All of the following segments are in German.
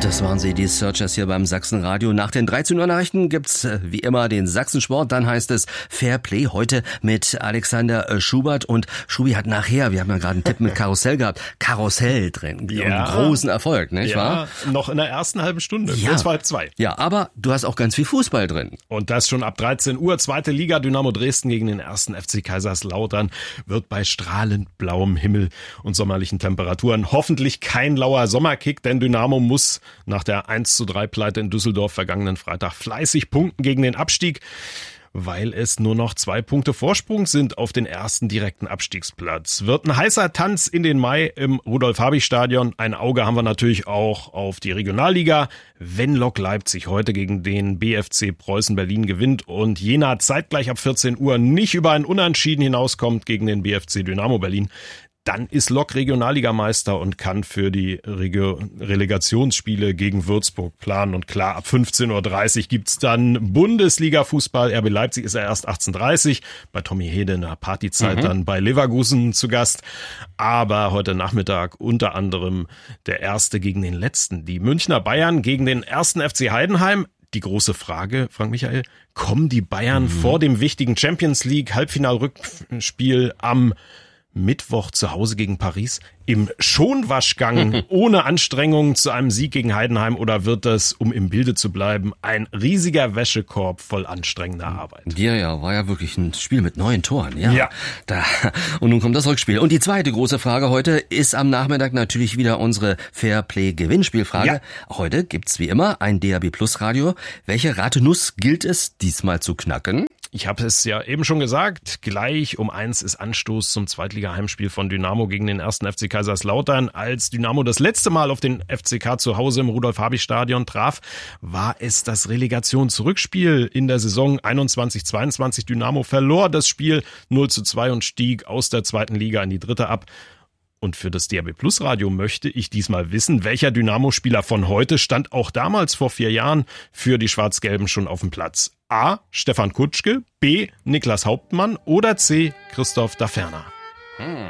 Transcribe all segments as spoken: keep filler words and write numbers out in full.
Das waren sie, die Searchers hier beim Sachsenradio. Nach den dreizehn Uhr Nachrichten gibt's äh, wie immer den Sachsensport. Dann heißt es Fair Play heute mit Alexander äh, Schubert. Und Schubi hat nachher, wir haben ja gerade einen Tipp mit Karussell gehabt, Karussell drin. Ja. Und großen Erfolg, nicht ja, wahr? Noch in der ersten halben Stunde. Ja. Kurz vor halb zwei. Ja, aber du hast auch ganz viel Fußball drin. Und das schon ab dreizehn Uhr. Zweite Liga, Dynamo Dresden gegen den ersten F C Kaiserslautern wird bei strahlend blauem Himmel und sommerlichen Temperaturen hoffentlich kein lauer Sommerkick, denn Dynamo muss nach der eins zu drei Pleite in Düsseldorf vergangenen Freitag fleißig punkten gegen den Abstieg, weil es nur noch zwei Punkte Vorsprung sind auf den ersten direkten Abstiegsplatz. Wird ein heißer Tanz in den Mai im Rudolf-Habich-Stadion. Ein Auge haben wir natürlich auch auf die Regionalliga. Wenn Lok Leipzig heute gegen den B F C Preußen Berlin gewinnt und Jena zeitgleich ab vierzehn Uhr nicht über ein Unentschieden hinauskommt gegen den B F C Dynamo Berlin, dann ist Lok Regionalligameister und kann für die Regio- Relegationsspiele gegen Würzburg planen. Und klar, ab fünfzehn Uhr dreißig gibt's dann Bundesliga-Fußball. R B Leipzig ist ja erst achtzehn Uhr dreißig. Bei Tommy Hede in der Partyzeit mhm. dann bei Leverkusen zu Gast. Aber heute Nachmittag unter anderem der Erste gegen den Letzten. Die Münchner Bayern gegen den ersten F C Heidenheim. Die große Frage, Frank Michael, kommen die Bayern mhm. vor dem wichtigen Champions League Halbfinal-Rückspiel am Mittwoch zu Hause gegen Paris im Schonwaschgang ohne Anstrengungen zu einem Sieg gegen Heidenheim, oder wird das, um im Bilde zu bleiben, ein riesiger Wäschekorb voll anstrengender Arbeit? Ja, ja, war ja wirklich ein Spiel mit neun Toren. Ja. ja. Da. Und nun kommt das Rückspiel. Und die zweite große Frage heute ist am Nachmittag natürlich wieder unsere Fairplay-Gewinnspielfrage. Ja. Heute gibt's wie immer ein D A B Plus Radio. Welche Ratenuss gilt es diesmal zu knacken? Ich habe es ja eben schon gesagt, gleich um eins ist Anstoß zum Zweitliga-Heimspiel von Dynamo gegen den ersten F C Kaiserslautern. Als Dynamo das letzte Mal auf den F C K zu Hause im Rudolf-Habich-Stadion traf, war es das Relegationsrückspiel in der Saison einundzwanzig zweiundzwanzig. Dynamo verlor das Spiel null zu zwei und stieg aus der zweiten Liga in die dritte ab. Und für das D A B Plus Radio möchte ich diesmal wissen, welcher Dynamo-Spieler von heute stand auch damals vor vier Jahren für die Schwarz-Gelben schon auf dem Platz. A. Stefan Kutschke, B. Niklas Hauptmann oder C. Christoph Daferner. Hm.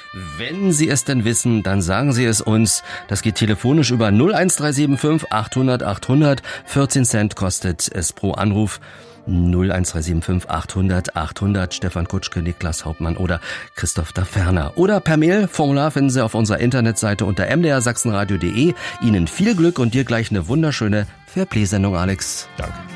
Wenn Sie es denn wissen, dann sagen Sie es uns. Das geht telefonisch über null eins drei sieben fünf achthundert achthundert. vierzehn Cent kostet es pro Anruf. null eins drei sieben fünf achthundert achthundert. Stefan Kutschke, Niklas Hauptmann oder Christoph Daferner. Oder per Mail. Formular finden Sie auf unserer Internetseite unter m d r sachsenradio punkt d e. Ihnen viel Glück und dir gleich eine wunderschöne Fairplay-Sendung, Alex. Danke.